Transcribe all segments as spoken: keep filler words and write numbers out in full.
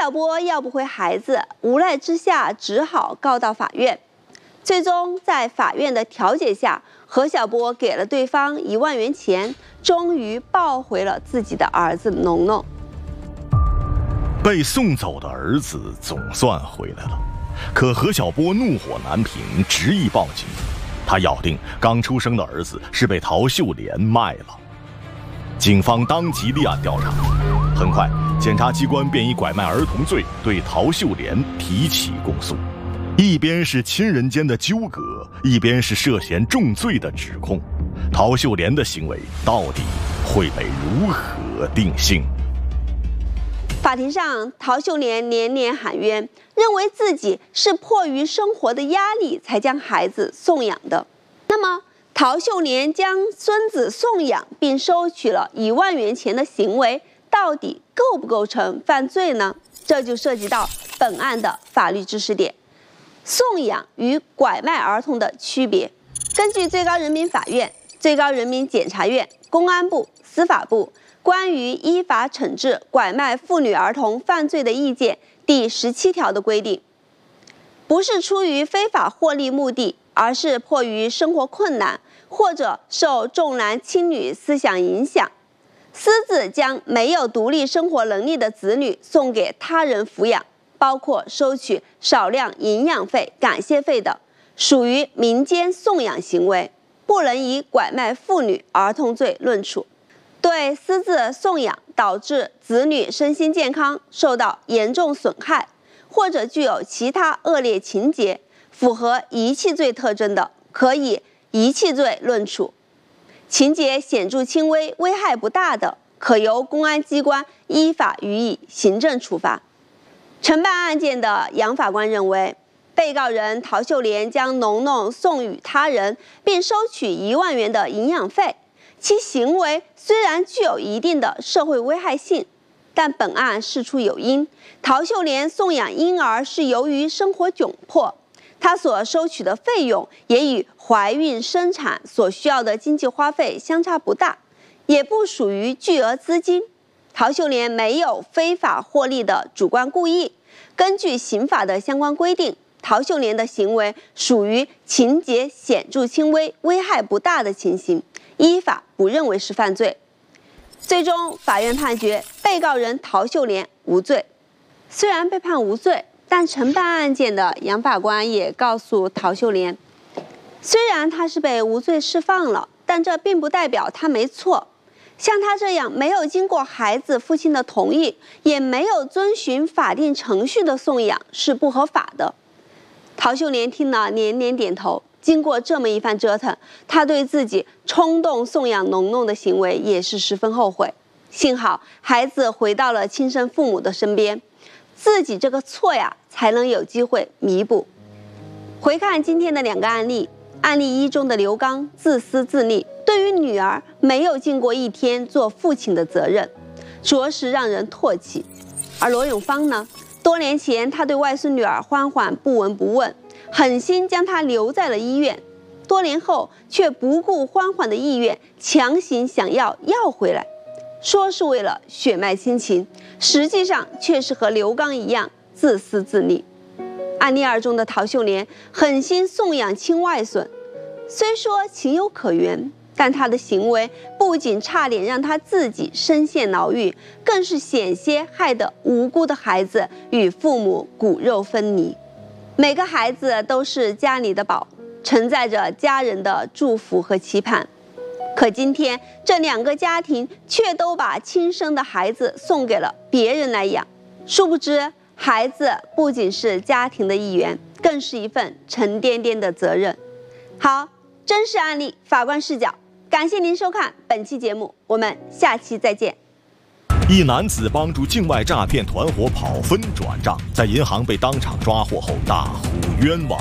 小波要不回孩子，无奈之下只好告到法院。最终在法院的调解下，何小波给了对方一万元钱，终于抱回了自己的儿子农农。 被送走的儿子总算回来了，可何小波怒火难平，执意报警。他咬定刚出生的儿子是被陶秀莲卖了。警方当即立案调查，很快检察机关便以拐卖儿童罪对陶秀莲提起公诉。一边是亲人间的纠葛，一边是涉嫌重罪的指控，陶秀莲的行为到底会被如何定性？ 法庭上，陶秀莲连连喊冤，认为自己是迫于生活的压力才将孩子送养的。那么，陶秀莲将孙子送养并收取了一万元钱的行为，到底构不构成犯罪呢？这就涉及到本案的法律知识点。送养与拐卖儿童的区别。根据最高人民法院、最高人民检察院、公安部、司法部关于依法惩治拐卖妇女儿童犯罪的意见第十七条的规定，不是出于非法获利目的，而是迫于生活困难或者受重男轻女思想影响，私自将没有独立生活能力的子女送给他人抚养，包括收取少量营养费、感谢费的，属于民间送养行为，不能以拐卖妇女儿童罪论处。对私自送养导致子女身心健康受到严重损害，或者具有其他恶劣情节，符合遗弃罪特征的，可以遗弃罪论处；情节显著轻微、危害不大的，可由公安机关依法予以行政处罚。承办案件的杨法官认为，被告人陶秀莲将农农送与他人，并收取一万元的营养费，其行为虽然具有一定的社会危害性，但本案事出有因。陶秀莲送养婴儿是由于生活窘迫，她所收取的费用也与怀孕生产所需要的经济花费相差不大，也不属于巨额资金。陶秀莲没有非法获利的主观故意，根据刑法的相关规定，陶秀莲的行为属于情节显著轻微、危害不大的情形，依法不认为是犯罪。最终，法院判决被告人陶秀莲无罪。虽然被判无罪，但承办案件的杨法官也告诉陶秀莲，虽然他是被无罪释放了，但这并不代表他没错。像他这样没有经过孩子父亲的同意，也没有遵循法定程序的送养是不合法的。陶秀莲听了连连点头。经过这么一番折腾，他对自己冲动送养农农的行为也是十分后悔。幸好孩子回到了亲生父母的身边，自己这个错呀才能有机会弥补。回看今天的两个案例，案例一中的刘刚自私自利，对于女儿没有尽过一天做父亲的责任，着实让人唾弃。而罗永芳呢，多年前他对外孙女儿欢欢不闻不问，狠心将她留在了医院，多年后却不顾欢欢的意愿，强行想要要回来，说是为了血脉亲情，实际上却是和刘刚一样自私自利。案例二中的陶秀莲狠心送养亲外孙，虽说情有可原，但她的行为不仅差点让她自己身陷牢狱，更是险些害得无辜的孩子与父母骨肉分离。每个孩子都是家里的宝，承载着家人的祝福和期盼。可今天这两个家庭却都把亲生的孩子送给了别人来养，殊不知孩子不仅是家庭的一员，更是一份沉甸甸的责任。好，真实案例，法官视角。感谢您收看本期节目，我们下期再见。 一男子帮助境外诈骗团伙跑分转账，在银行被当场抓获后大呼冤枉。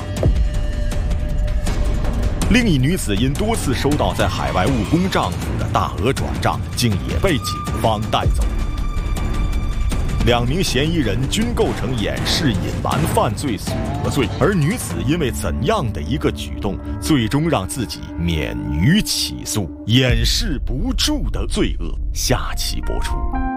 另一女子因多次收到在海外务工丈夫的大额转账，竟也被警方带走。两名嫌疑人均构成掩饰隐瞒犯罪所得罪，而女子因为怎样的一个举动，最终让自己免于起诉？掩饰不住的罪恶，下期播出。